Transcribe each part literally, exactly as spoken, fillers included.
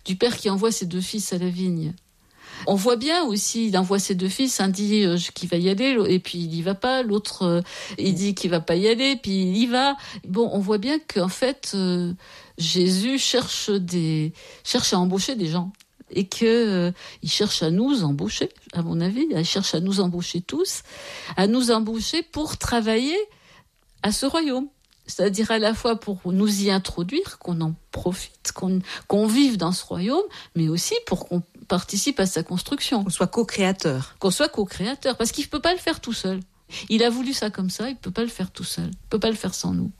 du père qui envoie ses deux fils à la vigne. On voit bien aussi, il envoie ses deux fils, un dit euh, qu'il va y aller, et puis il y va pas, l'autre euh, il dit qu'il va pas y aller, puis il y va. Bon, on voit bien qu'en fait, euh, Jésus cherche des, cherche à embaucher des gens. Et qu'il euh, cherche à nous embaucher, à mon avis, il cherche à nous embaucher tous, à nous embaucher pour travailler à ce royaume. C'est-à-dire à la fois pour nous y introduire, qu'on en profite, qu'on, qu'on vive dans ce royaume, mais aussi pour qu'on participe à sa construction. Qu'on soit co-créateur. Qu'on soit co-créateur, parce qu'il ne peut pas le faire tout seul. Il a voulu ça comme ça, il ne peut pas le faire tout seul. Il ne peut pas le faire sans nous.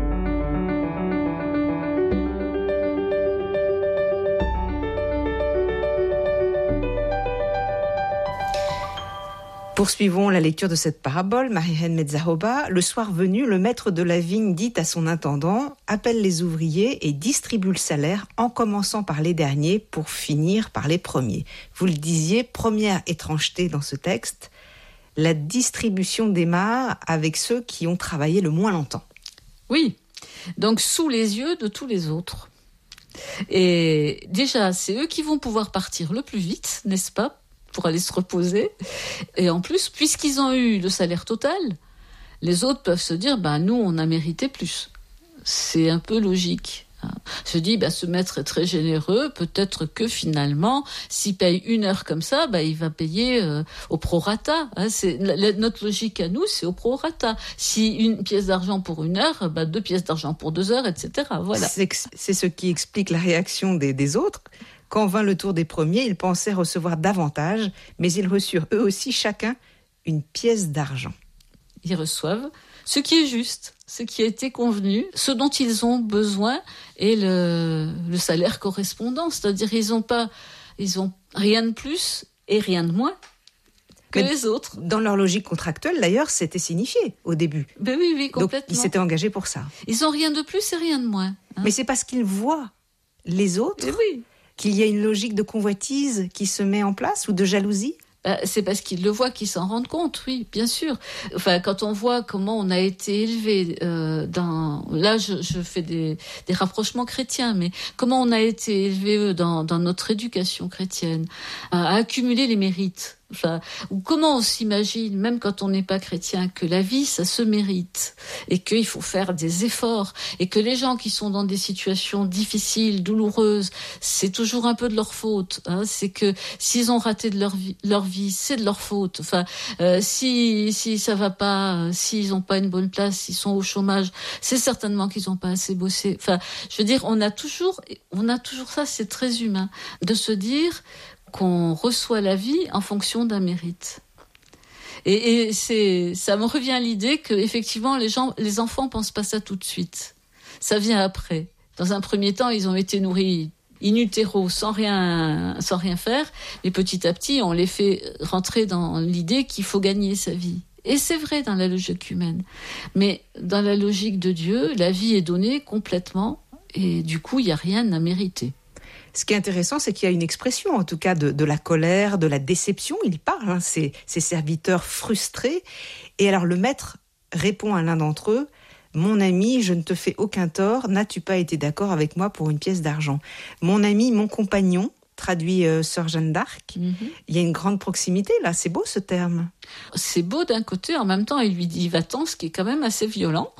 Poursuivons la lecture de cette parabole, Marie-Reine Metzaroba. Le soir venu, le maître de la vigne dit à son intendant, appelle les ouvriers et distribue le salaire en commençant par les derniers pour finir par les premiers. Vous le disiez, première étrangeté dans ce texte, la distribution démarre avec ceux qui ont travaillé le moins longtemps. Oui, donc sous les yeux de tous les autres. Et déjà, c'est eux qui vont pouvoir partir le plus vite, n'est-ce pas ? Pour aller se reposer. Et en plus, puisqu'ils ont eu le salaire total, les autres peuvent se dire, bah, nous, on a mérité plus. C'est un peu logique. Je dis, bah, ce maître est très généreux, peut-être que finalement, s'il paye une heure comme ça, bah, il va payer euh, au prorata. Hein, c'est, la, notre logique à nous, c'est au prorata. Si une pièce d'argent pour une heure, bah, deux pièces d'argent pour deux heures, et cetera. Voilà. C'est, c'est ce qui explique la réaction des, des autres. Quand vint le tour des premiers, ils pensaient recevoir davantage, mais ils reçurent eux aussi chacun une pièce d'argent. Ils reçoivent ce qui est juste, ce qui a été convenu, ce dont ils ont besoin et le, le salaire correspondant. C'est-à-dire ils n'ont pas, ils ont rien de plus et rien de moins que mais les autres. Dans leur logique contractuelle, d'ailleurs, c'était signifié au début. Ben oui, oui, complètement. Donc ils s'étaient engagés pour ça. Ils n'ont rien de plus et rien de moins. Hein. Mais c'est parce qu'ils voient les autres. Et oui. Qu'il y a une logique de convoitise qui se met en place ou de jalousie ? Euh, c'est parce qu'ils le voient qu'ils s'en rendent compte, oui, bien sûr. Enfin, quand on voit comment on a été élevé euh, dans... Là, je, je fais des, des rapprochements chrétiens, mais comment on a été élevé dans, dans notre éducation chrétienne, à, à accumuler les mérites. Enfin, ou comment on s'imagine, même quand on n'est pas chrétien, que la vie, ça se mérite et qu'il faut faire des efforts et que les gens qui sont dans des situations difficiles, douloureuses, c'est toujours un peu de leur faute. Hein, c'est que s'ils ont raté de leur vie, leur vie, c'est de leur faute. Enfin, euh, si si ça va pas, euh, s'ils n'ont pas une bonne place, s'ils sont au chômage, c'est certainement qu'ils n'ont pas assez bossé. Enfin, je veux dire, on a toujours, on a toujours ça, c'est très humain, de se dire qu'on reçoit la vie en fonction d'un mérite. Et, et c'est, ça me revient à l'idée que effectivement les gens, les enfants pensent pas ça tout de suite. Ça vient après. Dans un premier temps, ils ont été nourris in utero, sans rien, sans rien faire. Mais petit à petit, on les fait rentrer dans l'idée qu'il faut gagner sa vie. Et c'est vrai dans la logique humaine. Mais dans la logique de Dieu, la vie est donnée complètement. Et du coup, il n'y a rien à mériter. Ce qui est intéressant, c'est qu'il y a une expression, en tout cas, de, de la colère, de la déception. Il parle, hein, ces, ces serviteurs frustrés. Et alors, le maître répond à l'un d'entre eux, « Mon ami, je ne te fais aucun tort. N'as-tu pas été d'accord avec moi pour une pièce d'argent ? Mon ami, mon compagnon, traduit euh, Sœur Jeanne d'Arc. Mm-hmm. Il y a une grande proximité, là. C'est beau, ce terme. C'est beau d'un côté. En même temps, il lui dit « va-t'en », ce qui est quand même assez violent.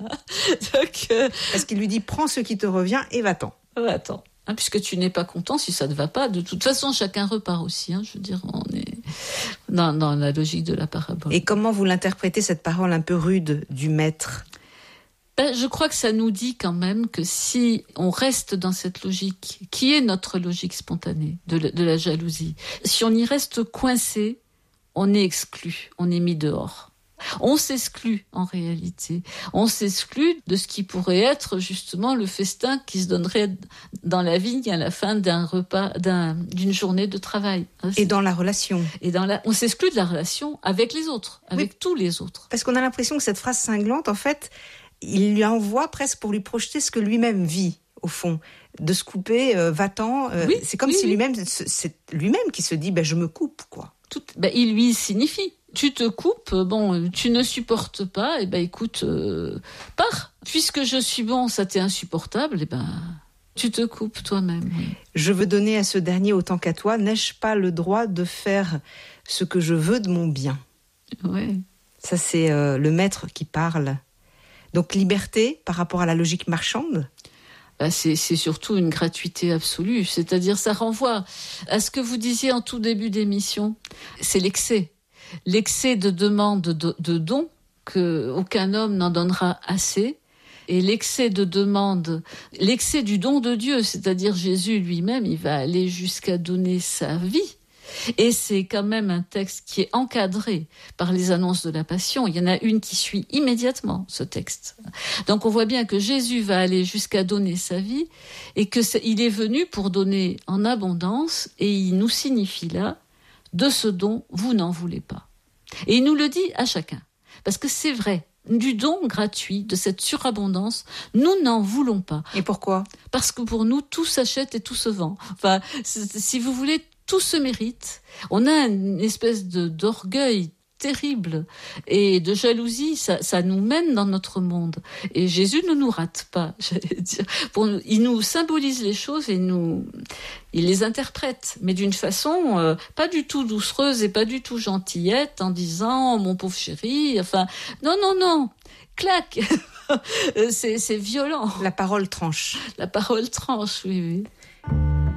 Donc, euh... Parce qu'il lui dit « prends ce qui te revient et va-t'en ». Va-t'en. Hein, puisque tu n'es pas content, si ça ne va pas, de toute façon, chacun repart aussi. Hein, je veux dire, on est dans, dans la logique de la parabole. Et comment vous l'interprétez, cette parole un peu rude du maître ? Ben, je crois que ça nous dit quand même que si on reste dans cette logique, qui est notre logique spontanée de, de la jalousie, si on y reste coincé, on est exclu, on est mis dehors. On s'exclut en réalité. On s'exclut de ce qui pourrait être justement le festin qui se donnerait dans la vigne à la fin d'un repas, d'un, d'une journée de travail. Et dans la relation. Et dans la, on s'exclut de la relation avec les autres, avec oui. tous les autres. Parce qu'on a l'impression que cette phrase cinglante, en fait, il lui envoie presque pour lui projeter ce que lui-même vit, au fond. De se couper, euh, va-t'en. Euh, oui, c'est comme oui, si oui. lui-même, c'est lui-même qui se dit, ben, je me coupe, quoi. Tout, ben, il lui signifie. Tu te coupes, bon, tu ne supportes pas, et ben écoute, euh, pars. Puisque je suis bon, ça t'est insupportable, et ben Tu te coupes toi-même. Oui. Je veux donner à ce dernier autant qu'à toi. N'ai-je pas le droit de faire ce que je veux de mon bien ? Oui. Ça, c'est euh, le maître qui parle. Donc, liberté par rapport à la logique marchande ? Bah c'est, c'est surtout une gratuité absolue. C'est-à-dire, ça renvoie à ce que vous disiez en tout début d'émission. C'est l'excès. L'excès de demande de, de dons, qu'aucun homme n'en donnera assez. Et l'excès de demande, l'excès du don de Dieu, c'est-à-dire Jésus lui-même, il va aller jusqu'à donner sa vie. Et c'est quand même un texte qui est encadré par les annonces de la Passion. Il y en a une qui suit immédiatement ce texte. Donc on voit bien que Jésus va aller jusqu'à donner sa vie et qu'il est venu pour donner en abondance, et il nous signifie là, de ce don, vous n'en voulez pas. Et il nous le dit à chacun, parce que c'est vrai. Du don gratuit, de cette surabondance, nous n'en voulons pas. Et pourquoi ? Parce que pour nous, tout s'achète et tout se vend. Enfin, si vous voulez, tout se mérite. On a une espèce de, d'orgueil terrible et de jalousie, ça, ça nous mène dans notre monde. Et Jésus ne nous rate pas, j'allais dire. Pour nous, il nous symbolise les choses et nous, il les interprète, mais d'une façon euh, pas du tout doucereuse et pas du tout gentillette, en disant oh, mon pauvre chéri. Enfin, non, non, non, clac. c'est, c'est violent. La parole tranche. La parole tranche, oui, oui.